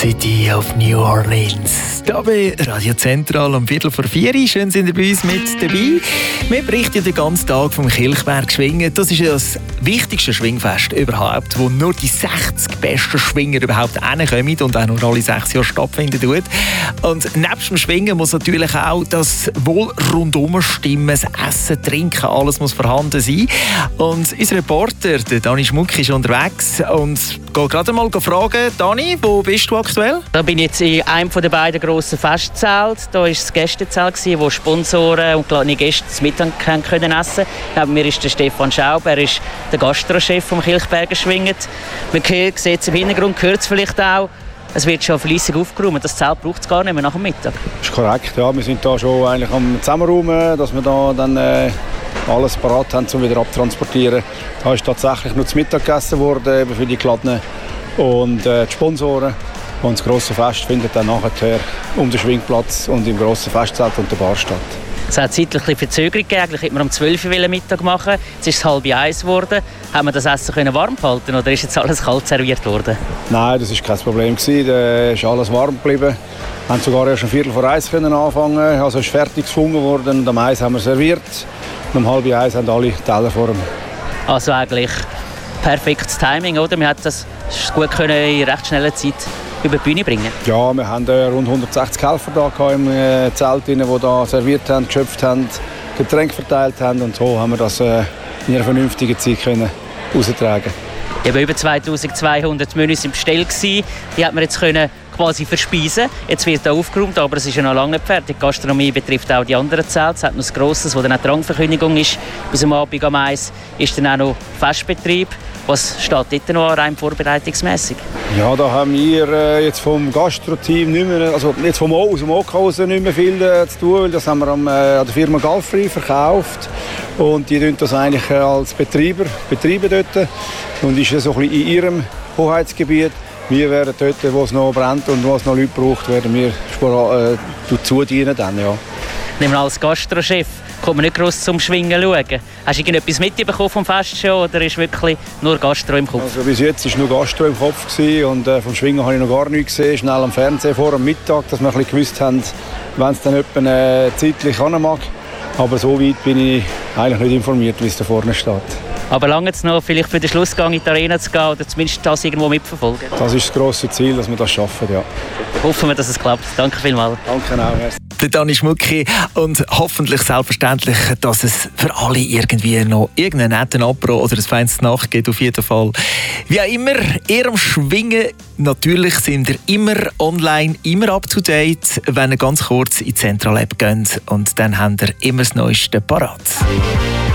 City of New Orleans. Hier bei Radio Zentral um 3:45. Schön sind ihr bei uns mit dabei. Wir berichten den ganzen Tag vom Kilchberg Schwingen. Das ist ja das wichtigste Schwingfest überhaupt, wo nur die 60 besten Schwinger überhaupt hinkommen und auch nur alle 6 Jahre stattfinden tut. Und nebst dem Schwingen muss natürlich auch das wohl rundum stimmen, das Essen, Trinken, alles muss vorhanden sein. Und unser Reporter, der Dani Schmuck, ist unterwegs und geht gerade mal fragen, Dani, wo bist du aktuell? Da bin ich jetzt in einem der beiden grossen Festzelte. Da war das Gästezelt, wo Sponsoren und geladene Gäste das Mittag können essen. Neben mir ist der Stefan Schaub, er ist der Gastrochef vom Kilchberger Schwingen. Man sieht es im Hintergrund, hört es vielleicht auch. Es wird schon fleissig aufgeräumt. Das Zelt braucht es gar nicht mehr nach dem Mittag. Das ist korrekt, ja. Wir sind da schon eigentlich am Zusammenräumen, dass wir da dann alles parat haben, um wieder abtransportieren. Da ist tatsächlich nur zu Mittag gegessen worden, eben für die Geladenen und die Sponsoren. Und das grosse Fest findet dann nachher um den Schwingplatz und im grossen Festzelt und der Bar statt. Es hat zeitlich ein Verzögerung gegeben. Eigentlich hätte man um 12 Uhr Mittag machen. Jetzt ist es 12:30 geworden. Haben wir das Essen warm behalten oder ist jetzt alles kalt serviert worden? Nein, das war kein Problem. Da ist alles warm geblieben. Wir haben sogar erst um 12:45 anfangen. Also ist fertig geschwungen worden. Und um 1 haben wir serviert. Und um 12:30 haben alle Teller vor dem. Also eigentlich perfektes Timing, oder? Man hat das gut in recht schneller Zeit über die Bühne bringen. Ja, wir haben rund 160 Helfer da im Zelt, die da serviert haben, geschöpft haben, Getränke verteilt haben und so haben wir das in einer vernünftigen Zeit austragen. Über 2200 Menüs im Bestell gsi. Die hat man jetzt quasi verspeisen. Jetzt wird da aufgeräumt, aber es ist ja noch lange nicht fertig. Die Gastronomie betrifft auch die anderen Zelte. Es hat noch ein grosses, wo dann auch die Rangverkündigung ist. Bis am Abend am 1 ist dann auch noch Festbetrieb. Was steht dort noch rein vorbereitungsmässig? Ja, da haben wir jetzt vom Gastro-Team nicht mehr, also jetzt aus dem OK nicht mehr viel zu tun, weil das haben wir an der Firma Galfrey verkauft und die tun das eigentlich als betreiben dort und ist so ein bisschen in ihrem Hoheitsgebiet. Wir werden dort, wo es noch brennt und wo es noch Leute braucht, werden wir dazu dienen dann, ja. Nehmen wir als Gastrochef, kommen wir nicht gross zum Schwingen schauen. Hast du irgendetwas mitbekommen vom Fest schon oder ist wirklich nur Gastro im Kopf? Also bis jetzt war nur Gastro im Kopf und vom Schwingen habe ich noch gar nichts gesehen. Schnell am Fernsehen vor am Mittag, dass wir ein bisschen gewusst haben, wenn es dann jemand zeitlich mag. Aber so weit bin ich eigentlich nicht informiert, wie es da vorne steht. Aber lange jetzt noch vielleicht für den Schlussgang in die Arena zu gehen oder zumindest das irgendwo mitverfolgen? Das ist das grosse Ziel, dass wir das schaffen, ja. Hoffen wir, dass es klappt. Danke vielmals. Danke auch. Der Dani Schmucki und hoffentlich selbstverständlich, dass es für alle irgendwie noch irgendeinen netten Apero oder ein feines Nacht gibt, auf jeden Fall. Wie auch immer, ihr am Schwingen, natürlich sind ihr immer online, immer up to date, wenn ihr ganz kurz in die Central App geht und dann habt ihr immer das Neueste parat.